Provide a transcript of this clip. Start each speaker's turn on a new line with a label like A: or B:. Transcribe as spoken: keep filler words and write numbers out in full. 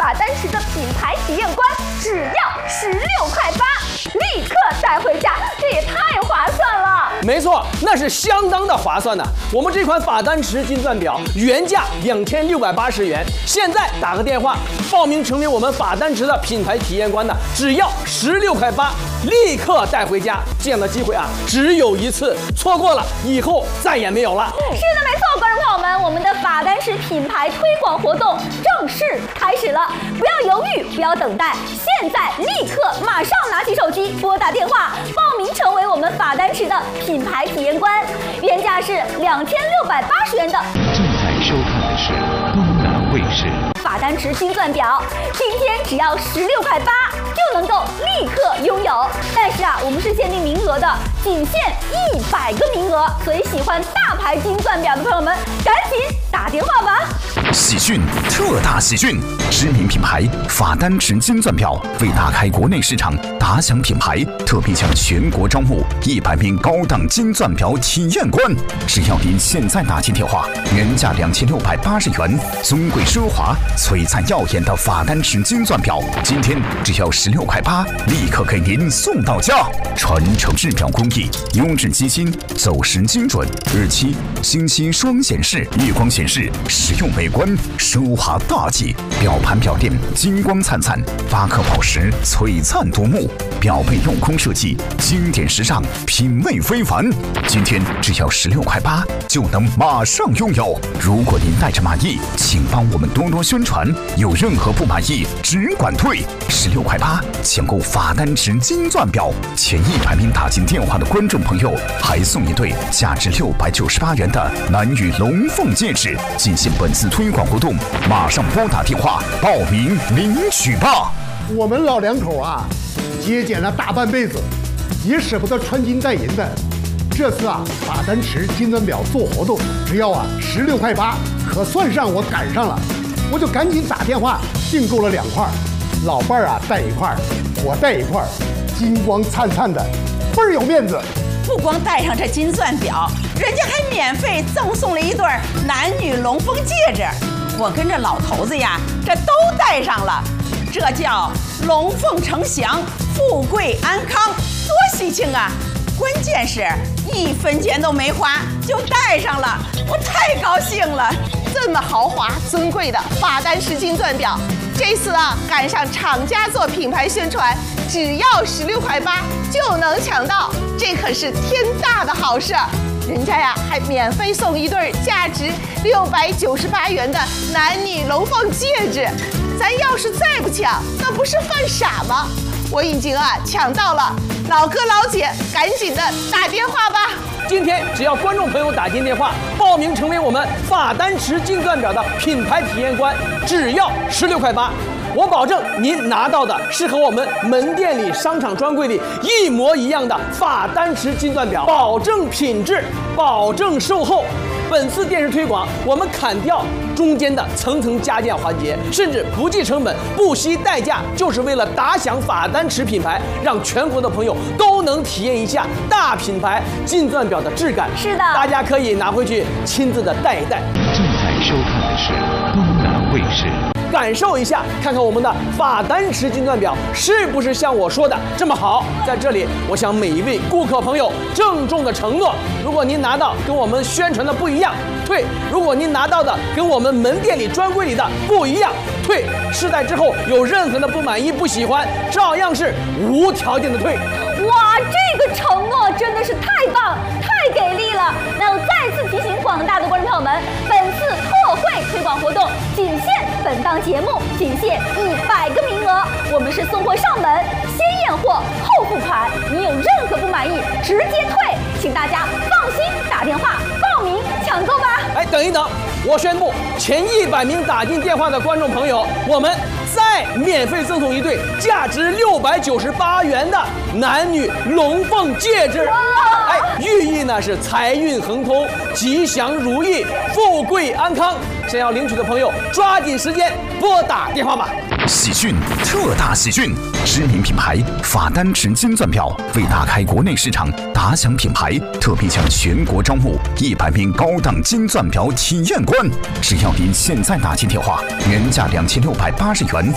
A: 法丹池的品牌体验官，只要十六块八，立刻带回家，这也太划算了。
B: 没错，那是相当的划算的。我们这款法丹池金钻表原价两千六百八十元，现在打个电话报名成为我们法丹池的品牌体验官呢，只要十六块八，立刻带回家。这样的机会啊，只有一次，错过了以后再也没有了。
A: 是的，没错，观众朋友们，我们的法丹池品牌推广活动正式开始了，不要犹豫，不要等待，现在立刻马上拿起手机拨打电话报名成为我们法丹池的品牌体验官，原价是两千六百八十元的。
C: 正在收看的是东南卫视
A: 法丹池金钻表，今天只要十六块八就能够立刻拥有。但是啊，我们是限定名额的，仅限一百个名额，所以喜欢大牌金钻表的朋友们，赶紧打电话吧！
C: 喜讯，特大喜讯！知名品牌法丹池金钻表为打开国内市场，打响品牌，特别向全国招募一百名高档金钻表体验官。只要您现在打进电话，原价两千六百八十元，尊贵奢华、璀璨耀眼的法丹池金钻表，今天只要十六块八，立刻给您送到家。传承制表工艺，优质机芯，走时精准，日期、星期双显示、月光显示，实用美观，奢华大气。表盘表垫金光灿灿，八颗宝石璀璨夺目，表背镂空设计，经典时尚，品味非凡。今天只要十六块八，就能马上拥有。如果您带着满意，请帮我们多多宣传，有任何不满意只管退。十六块八抢购法丹池金钻表，前一百名打进电话的观众朋友还送一对价值六百九十八元的男女龙凤戒指。进行本次推广活动，马上拨打电话报名领取吧。
D: 我们老两口啊，节俭了大半辈子，也舍不得穿金戴银的。这次啊，法丹池金钻表做活动，只要啊十六块八，可算上我赶上了。我就赶紧打电话订购了两块，老伴儿啊带一块，我带一块，金光灿灿的，倍儿有面子。
E: 不光戴上这金钻表，人家还免费赠送了一对男女龙凤戒指。我跟这老头子呀，这都戴上了，这叫龙凤呈祥，富贵安康，多喜庆啊！关键是一分钱都没花就戴上了，我太高兴了。
F: 这么豪华尊贵的法丹池金钻表，这次啊赶上厂家做品牌宣传，只要十六块八就能抢到，这可是天大的好事。人家呀还免费送一对价值六百九十八元的男女龙凤戒指，咱要是再不抢，那不是犯傻吗？我已经啊抢到了，老哥老姐赶紧的打电话吧。
B: 今天只要观众朋友打进电话报名成为我们法丹池金钻表的品牌体验官，只要十六块八，我保证您拿到的是和我们门店里商场专柜里一模一样的法丹池金钻表，保证品质，保证售后。本次电视推广，我们砍掉中间的层层加价环节，甚至不计成本、不惜代价，就是为了打响法丹池品牌，让全国的朋友都能体验一下大品牌金钻表的质感。
A: 是的，
B: 大家可以拿回去亲自的戴一戴。
C: 正在收看的是东南卫视。
B: 感受一下，看看我们的法丹池金钻表是不是像我说的这么好。在这里，我向每一位顾客朋友郑重的承诺：如果您拿到跟我们宣传的不一样，退；如果您拿到的跟我们门店里专柜里的不一样，退。试戴之后有任何的不满意、不喜欢，照样是无条件的退。
A: 哇，这个承诺真的是太棒、太给力了！那我再次提醒广大的观众朋友们，本次特惠推广活动仅限本档节目，仅限一百个名额。我们是送货上门，先验货后付款，您有任何不满意直接退，请大家放心打电话报名抢购吧。
B: 哎，等一等，我宣布前一百名打进电话的观众朋友，我们再免费赠送一对价值六百九十八元的男女龙凤戒指。哎，寓意呢是财运亨通、吉祥如意、富贵安康。想要领取的朋友，抓紧时间拨打电话吧。
C: 喜讯，特大喜讯！知名品牌法丹池金钻表为打开国内市场，打响品牌，特别向全国招募一百名高档金钻表体验官。只要您现在打进电话，原价两千六百八十元，